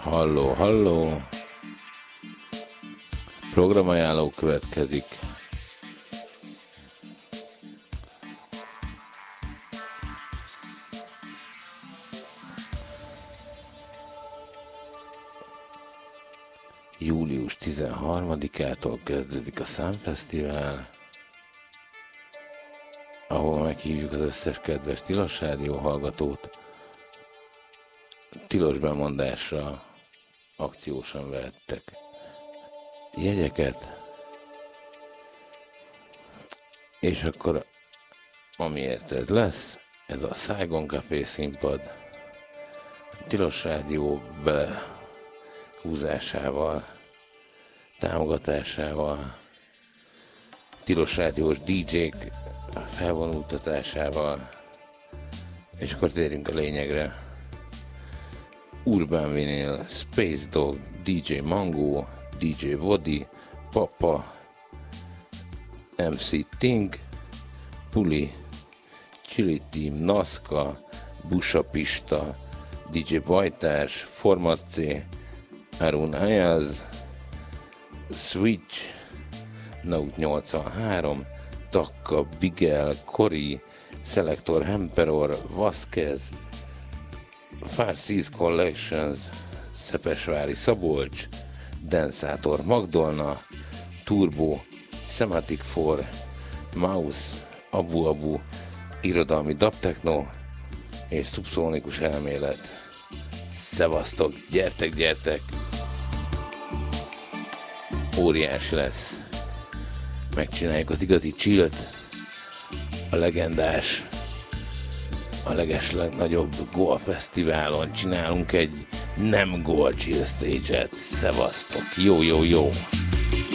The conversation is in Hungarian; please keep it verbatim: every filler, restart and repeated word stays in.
Halló, halló. Programajánló következik. július tizenharmadikától kezdődik a Számfesztivál, ahol meghívjuk az összes kedves Tilos Rádió hallgatót. Tilos bemondásra akciósan vehettek jegyeket, és akkor amiért ez lesz, ez a Saigon Café színpad Tilos Rádió behúzásával, támogatásával, Tilos Rádiós dé jék felvonultatásával, és akkor térjünk a lényegre. Urban Vinyl, Space Dog, dé jé Mango, dé jé Vodi, Papa, em cé Tink, Puli, Chili Team, Nazca, Busa Pista, dé jé Bajtárs, Format C, Arun Ayaz, Switch, Naut nyolcvanhárom, Takka, Bigel, Kori, Selector Hemperor, Vasquez, Farsis Collections, Szepesvári Szabolcs, Densátor Magdolna, Turbo, Semantic four, Mouse, Abu Abu, Irodalmi Dubtechno és Szubszónikus Elmélet. Szevasztok, gyertek, gyertek! Óriási lesz. Megcsináljuk az igazi chillt, a legendás, a legesleg nagyobb Goa Fesztiválon csinálunk egy nem Goa Chill Stage-et. Szevasztok! Jó, jó, jó!